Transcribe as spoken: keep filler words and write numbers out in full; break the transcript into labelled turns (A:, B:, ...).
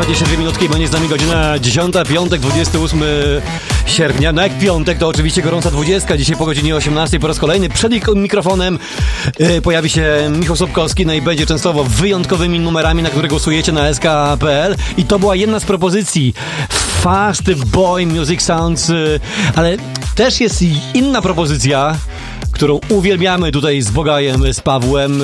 A: dwadzieścia dwie minutki, bo nie z nami godzina dziesiąta, piątek, dwudziestego ósmego sierpnia. No jak piątek, to oczywiście gorąca dwudziestka. Dzisiaj po godzinie osiemnastej po raz kolejny przed mikrofonem yy, pojawi się Michał Sobkowski, no i będzie częstowo wyjątkowymi numerami, na które głosujecie na S K kropka P L. I to była jedna z propozycji. Fast Boy Music Sounds, yy, ale też jest inna propozycja, którą uwielbiamy tutaj z Bogajem, z Pawłem.